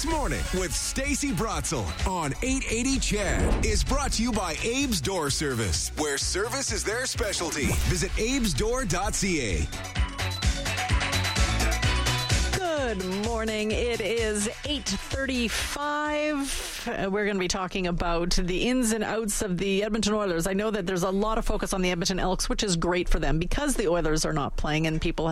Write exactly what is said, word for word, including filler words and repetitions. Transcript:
Morning with Stacey Bratzel on eight eighty C H E D is brought to you by Abe's Door Service, where service is their specialty. Visit abes door dot c a. Good morning. It is eight thirty-five. Uh, we're going to be talking about the ins and outs of the Edmonton Oilers. I know that there's a lot of focus on the Edmonton Elks, which is great for them because the Oilers are not playing and people